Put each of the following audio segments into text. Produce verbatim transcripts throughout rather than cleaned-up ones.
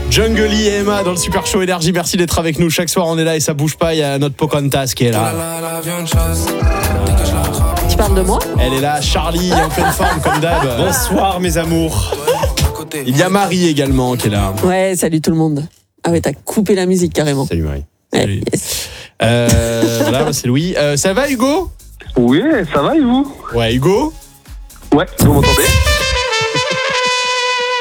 Jungle et Emma dans le Super Show Énergie. Merci d'être avec nous. Chaque soir, on est là et ça bouge pas. Il y a notre Pocahontas qui est là. Tu parles de moi ? Elle est là, Charlie en pleine forme comme d'hab. Bonsoir mes amours. Il y a Marie également qui est là. Ouais, salut tout le monde. Ah ouais, t'as coupé la musique carrément. Salut Marie. Salut. Ouais, yes. Euh, voilà, c'est Louis. Euh, ça va Hugo ? Oui, ça va et vous ? Ouais, Hugo ? Ouais, vous m'entendez ? Olé !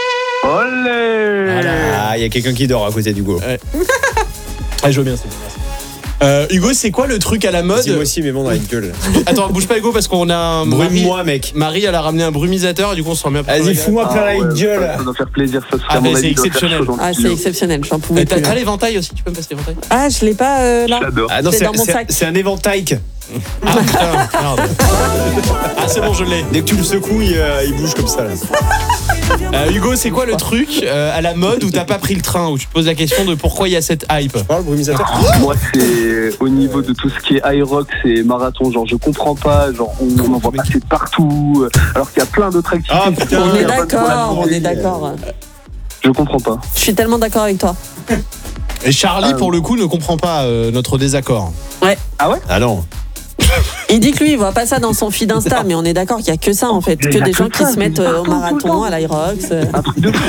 Ah, il y a quelqu'un qui dort à côté d'Hugo. Ouais. Ah, je veux bien, c'est bien. Euh, Hugo, c'est quoi le truc à la mode ? Si, moi aussi, mais bon, dans la gueule. Attends, bouge pas Hugo parce qu'on a un. Brume-moi, mec. Marie, elle a ramené un brumisateur et du coup, on se remet à Vas-y, fous-moi plein la gueule. Ça doit faire plaisir, ça serait Ah, à mon mais c'est avis, doit faire exceptionnel. chaud dans le Ah, c'est studio. exceptionnel, j'en pouvais Et t'as, plus. t'as l'éventail aussi, tu peux me passer l'éventail ? Ah, je l'ai pas euh, là. J'adore. Ah non, C'est c'est, dans mon c'est- sac. c'est un éventail. Ah putain, merde. Ah, c'est bon, je l'ai. Dès que tu le secoues, il, euh, il bouge comme ça. Là. Euh, Hugo, c'est quoi le truc euh, à la mode où t'as pas pris le train, où tu te poses la question de pourquoi il y a cette hype ? Tu parles, le brumisateur ? Moi, c'est au niveau de tout ce qui est iRock, c'est marathon. Genre, je comprends pas. Genre, on, on en voit passer partout. Alors qu'il y a plein d'autres activités. Ah, putain. On est Il y a pas de d'accord, problème. on est d'accord. Je comprends pas. Je suis tellement d'accord avec toi. Et Charlie, Ah, pour le coup, ne comprend pas euh, notre désaccord. Ah non. Il dit que lui, il voit pas ça dans son feed Insta, mais on est d'accord qu'il y a que ça en fait, Il y que a des que gens qui ça, se mettent c'est euh, au partout, tout le marathon, temps. à l'Irox. euh. Un truc de fou.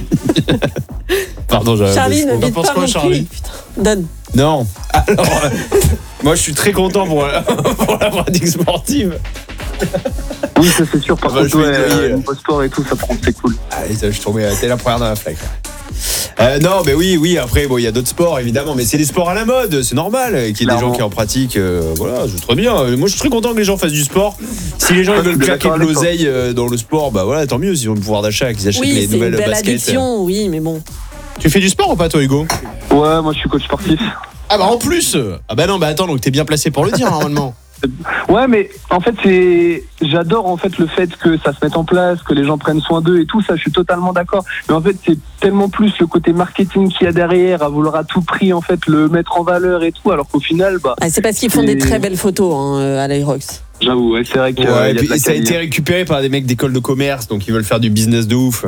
Pardon, j'avais. Charlie ne T'en vide penses pas quoi, mon Charlie cul. Putain, donne. Non. Alors, euh, moi, je suis très content pour, la- pour la pratique sportive. Oui, ça c'est sûr. Par Ah bah, contre, je vais ouais, essayer, euh, là. niveau sport et tout, ça prend, c'est cool. Ah, je suis tombé, t'es la première dans la flaque. Euh, non, mais oui, oui. Après, bon, il y a d'autres sports évidemment, mais c'est des sports à la mode, c'est normal qu'il y ait des Clairement. gens qui en pratiquent. euh, voilà, c'est très bien. Moi, je suis très content que les gens fassent du sport. Si les gens ils Je suis veulent claquer d'accord de avec toi. l'oseille euh, dans le sport, bah voilà, tant mieux. S'ils ont le pouvoir d'achat, qu'ils achètent Oui, les c'est une nouvelles belle baskets. addiction, oui, mais bon. Tu fais du sport ou pas, toi, Hugo ? Ouais, moi je suis coach sportif. Ah bah en plus. Ah bah non, bah attends, donc t'es bien placé pour le dire normalement. Ouais, mais en fait, c'est, j'adore en fait le fait que ça se mette en place, que les gens prennent soin d'eux et tout ça. Je suis totalement d'accord. Mais en fait, c'est tellement plus le côté marketing qu'il y a derrière, à vouloir à tout prix en fait le mettre en valeur et tout, alors qu'au final, bah, Ah, c'est parce qu'ils font Et- des très belles photos hein, euh, à l'Irox. j'avoue, ouais, c'est vrai que Ouais, euh, et il y a puis de la ça a qualité. été récupéré par des mecs d'école de commerce, donc ils veulent faire du business de ouf.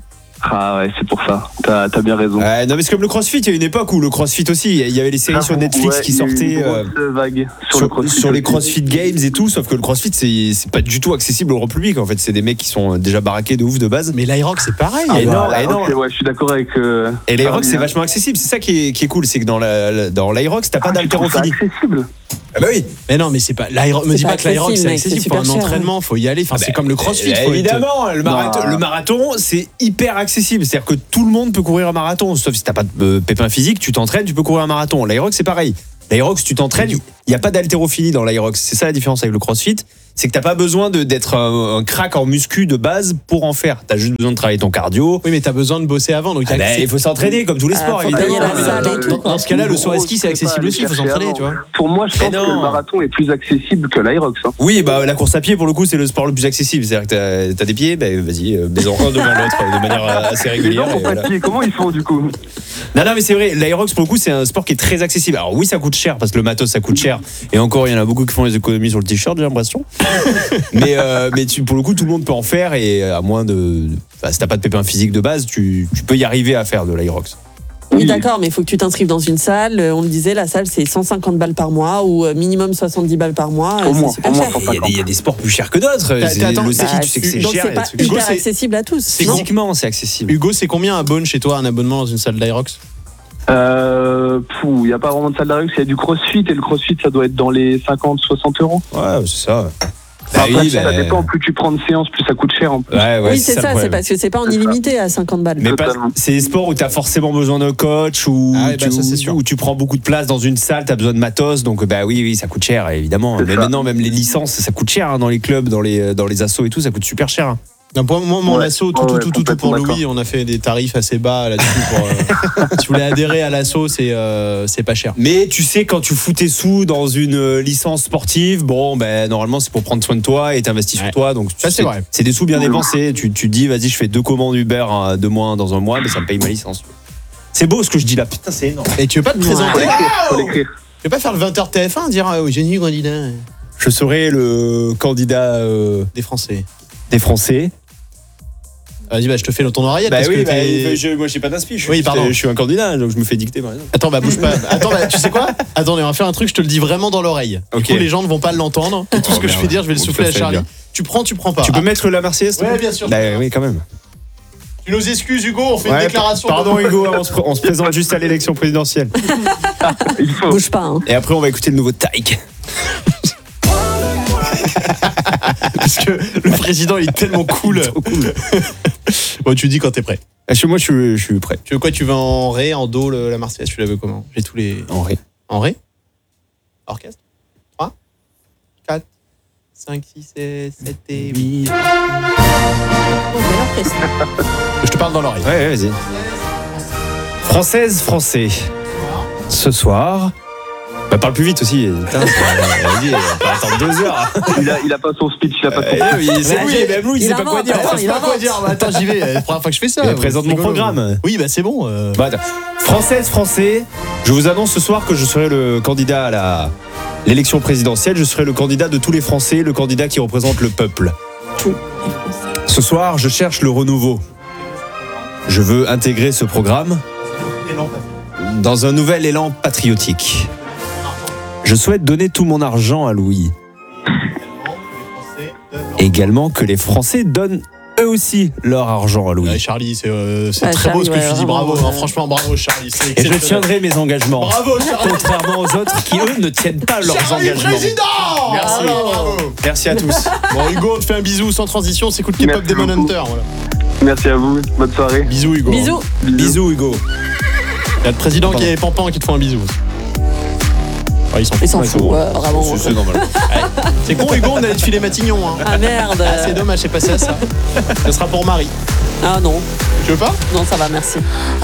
Ah ouais, c'est pour ça. T'as, t'as bien raison. Ouais, non, mais c'est comme le CrossFit. Il y a une époque où le CrossFit aussi, il y avait les séries sur Netflix Ouais, qui il y a eu sortaient. une euh, grosse vague sur, sur, le CrossFit sur les aussi. CrossFit Games et tout, sauf que le CrossFit c'est, c'est pas du tout accessible au grand public. En fait, c'est des mecs qui sont déjà baraqués de ouf de base. Mais l'Irox, c'est pareil. Ah, Et non, non, Ah, et ok, non. ouais, je suis d'accord avec. Euh, Et l'Irox Charlie, c'est hein. vachement accessible. C'est ça qui est, qui est cool, c'est que dans la, la- dans l'Irox t'as pas Ah, tu trouves ça d'haltérophilie. accessible. Ah bah oui. mais non, mais c'est pas. l'Irox- me C'est dis pas pas que l'Irox c'est accessible, mec, c'est accessible pour un super cher, entraînement, faut y aller. Enfin, c'est Bah, comme le CrossFit. euh, faut être- évidemment, le marathon, Non. le marathon, c'est hyper accessible. C'est-à-dire que tout le monde peut courir un marathon, sauf si t'as pas de euh, pépin physique, tu t'entraînes, tu peux courir un marathon. L'Irox, c'est pareil. L'Irox, tu t'entraînes, il n'y a pas d'haltérophilie dans l'Irox. C'est ça la différence avec le CrossFit. C'est que t'as pas besoin de, d'être un, un crack en muscu de base pour en faire. T'as juste besoin de travailler ton cardio. Oui, mais t'as besoin de bosser avant. Donc Ah bah, il faut s'entraîner comme tous les Ah, sports, faut évidemment. payer la Mais, salle euh, et tout, dans, quoi. dans ce cas-là, le saut à ski, c'est Gros, accessible pas aussi. Il faut aller s'entraîner, chercher tu vois. avant. Pour moi, je Mais pense que non. le marathon est plus accessible que l'Irox. Hein. Oui, bah la course à pied pour le coup c'est le sport le plus accessible. C'est-à-dire que t'as, t'as des pieds, bah vas-y, euh, mets-en un devant l'autre euh, de manière euh, assez Les régulière. gens et font pas voilà. de pied, comment ils font du coup? Non, non, mais c'est vrai, l'Aerox pour le coup c'est un sport qui est très accessible. Alors oui, ça coûte cher parce que le matos ça coûte cher. Et encore, il y en a beaucoup qui font les économies sur le t-shirt, j'ai l'impression. mais euh, mais tu, pour le coup, tout le monde peut en faire et à moins de. Enfin, si t'as pas de pépin physique de base, tu, tu peux y arriver à faire de l'Aerox. Oui, d'accord, mais il faut que tu t'inscrives dans une salle. Euh, On le disait, la salle, c'est cent cinquante balles par mois ou euh, minimum soixante-dix balles par mois. Au euh, moins, c'est super au moins, cher. faut Il y, a des- il y a des sports plus chers que d'autres. T'as- C'est- t'attends, le bah, ski, tu sais que c'est Donc, cher. c'est les pas trucs. Hugo, hyper c'est- accessible à tous. c'est non Physiquement, c'est accessible. Hugo, c'est combien un bonne chez toi, un abonnement dans une salle d'Irox ? Euh, il n'y a pas vraiment de salle d'Irox, il y a du crossfit et le crossfit ça doit être dans les cinquante soixante euros. Ouais, c'est ça. Bah Après, oui, ça bah, dépend, plus tu prends de séances, plus ça coûte cher en plus. Ouais, ouais, Oui, c'est le ça, c'est problème. parce que c'est pas en illimité à cinquante balles. Mais pas- Totalement. c'est des sports où tu as forcément besoin d'un coach, ou Ah ouais, tu, bah ça, c'est sûr. où tu prends beaucoup de place dans une salle, tu as besoin de matos, donc bah oui, oui, ça coûte cher, évidemment. C'est Mais ça. maintenant, même les licences, ça coûte cher hein, dans les clubs, dans les, dans les assos et tout, ça coûte super cher. hein. Non, pour moi, mon Ouais. asso, tout, Ouais, tout, ouais, tout, tout, tout pour complètement Louis. On a fait des tarifs assez bas là-dessus. Pour, euh, si vous voulez adhérer à l'asso, c'est euh, c'est pas cher. Mais tu sais, quand tu fous tes sous dans une euh, licence sportive, bon, ben normalement, c'est pour prendre soin de toi et t'investis Ouais. sur toi. Donc, tu Ça, sais, c'est vrai. c'est des sous bien Oui. dépensés. Tu, tu te dis, vas-y, je fais deux commandes Uber hein, de moins dans un mois, mais ça me paye ma licence. C'est beau ce que je dis là, putain, c'est énorme. Et tu veux pas te Ouais. Faut présenter l'écrire, faut l'écrire. Tu veux pas faire le vingt heures T F un, dire euh, génie candidat Je serai le candidat euh, des Français. des Français. Vas-y, bah je te fais ton oreillette. Bah parce oui, que bah, t'es- je, moi j'ai pas d'inspi. Je, Oui, suis- pardon. je suis un candidat, donc je me fais dicter par exemple. Attends, bah bouge pas. Attends, bah, tu sais quoi? Attendez, on va faire un truc, je te le dis vraiment dans l'oreille. Ok. Du coup, les gens ne vont pas l'entendre. Et tout ce Oh, que je merde. fais dire, je vais le Bon, souffler ça à fait Charlie. bien. Tu prends, tu prends pas. Tu peux Ah, mettre la Marseillaise s'il te Ouais, plaît bien sûr. Bah oui, quand même. Tu nous excuses, Hugo, on fait une Ouais, déclaration. Pardon Hugo, on se, pr- on se présente juste à l'élection présidentielle. Il faut. Bouge pas. Hein. Et après on va écouter le nouveau Taïk. Parce que le président, il est tellement cool. Trop cool. Bon, tu dis quand t'es prêt. Ah, chez moi je suis, je suis prêt. Tu veux quoi? Tu veux en ré, en do, le- la Marseillaise? Tu la veux comment? J'ai tous les. En ré. En ré? Orchestre? trois, quatre, cinq, six, sept et huit. Oh, belle orchestre. Je te parle dans l'oreille. Ouais, ouais, vas-y. Française, français. Ce soir. Bah parle plus vite aussi. Putain, vas-y, on va attendre deux heures. Il a, il a pas son speech, il a pas son Eh oui, c'est Bah, oui, j'ai- même lui, il il sait pas quoi invente, dire. attends, Ça se il passe. invente. Quoi dire? Bah, attends, j'y vais. C'est la première fois que je fais ça. Mais présente C'est mon rigolo. programme. Oui, bah c'est bon. euh. Bah, attends. Française, français, je vous annonce ce soir que je serai le candidat à la l'élection présidentielle. Je serai le candidat de tous les Français, le candidat qui représente le peuple. Ce soir, je cherche le renouveau. Je veux intégrer ce programme dans un nouvel élan patriotique. Je souhaite donner tout mon argent à Louis. Également que les Français donnent eux aussi leur argent à Louis. Ouais, Charlie, c'est euh, c'est Ah, très beau Charlie, ce que ouais, tu dis. vraiment, Bravo. hein, ouais. franchement, bravo, Charlie. C'est Et je exceptionnel. tiendrai mes engagements. Bravo, Charlie. Contrairement aux autres qui, eux, ne tiennent pas leurs Charlie engagements. président. Merci. Bravo, bravo. Merci à tous. Bon, Hugo, on te fait un bisou sans transition. C'est Écoute K-pop Merci Demon beaucoup. Hunter. Voilà. Merci à vous, bonne soirée. Bisous, Hugo. Bisous. Bisous, Hugo. Il y a le président qui est Pampan qui te fait un bisou. Ouais, ils s'en Il s'en foutent. fout, Ouais, ouais, vraiment. C'est c'est normal. c'est con, Hugo, on allait te filer Matignon. Hein. Ah merde. Ah, c'est dommage, c'est passé à ça. Ce sera pour Marie. Ah non. Tu veux pas? Non, ça va, merci.